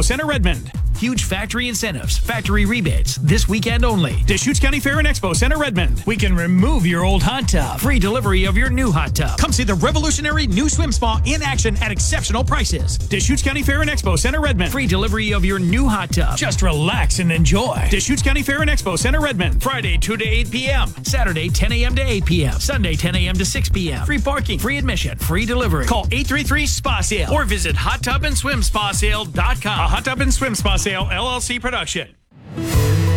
Center, Redmond. Huge factory incentives, factory rebates, this weekend only. Deschutes County Fair and Expo Center, Redmond. We can remove your old hot tub. Free delivery of your new hot tub. Come see the revolutionary new swim spa in action at exceptional prices. Deschutes County Fair and Expo Center, Redmond. Free delivery of your new hot tub. Just relax and enjoy. Deschutes County Fair and Expo Center, Redmond. Friday 2 to 8 p.m. Saturday 10 a.m. to 8 p.m. Sunday 10 a.m. to 6 p.m. Free parking, free admission, free delivery. Call 833-SPA-SALE or visit hottubandswimspasale.com. A Hot Tub and Swim Spa Sale LLC production.